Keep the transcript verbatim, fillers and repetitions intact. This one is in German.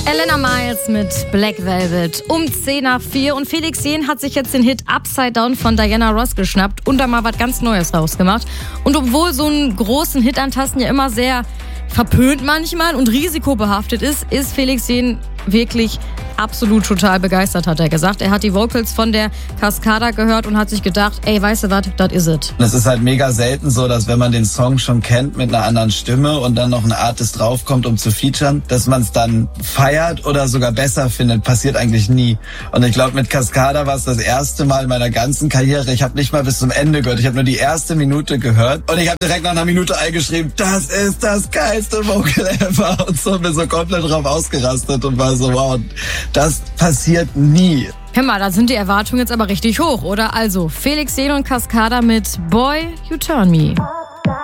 Elena Miles mit Black Velvet um zehn nach vier und Felix Jähn hat sich jetzt den Hit Upside Down von Diana Ross geschnappt und da mal was ganz Neues rausgemacht. Und obwohl so einen großen Hit antasten ja immer sehr verpönt manchmal und risikobehaftet ist, ist Felix Jähn wirklich absolut total begeistert, hat er gesagt. Er hat die Vocals von der Cascada gehört und hat sich gedacht, ey, weißt du was, das is it. Es ist halt mega selten so, dass wenn man den Song schon kennt mit einer anderen Stimme und dann noch ein Artist draufkommt, um zu featuren, dass man es dann feiert oder sogar besser findet. Passiert eigentlich nie. Und ich glaube, mit Cascada war es das erste Mal in meiner ganzen Karriere. Ich habe nicht mal bis zum Ende gehört. Ich habe nur die erste Minute gehört und ich habe direkt nach einer Minute eingeschrieben, das ist das geilste Vocal ever. Und so bin so komplett drauf ausgerastet und war so, wow, das passiert nie. Hör mal, da sind die Erwartungen jetzt aber richtig hoch, oder? Also, Felix Jähn und Cascada mit Boy, You Turn Me.